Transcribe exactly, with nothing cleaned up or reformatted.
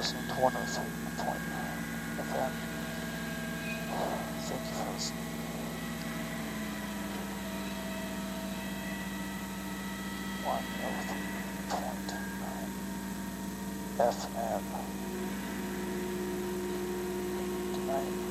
listening to one oh three point nine F M. Thank you for listening. one oh three point nine F M. Good night.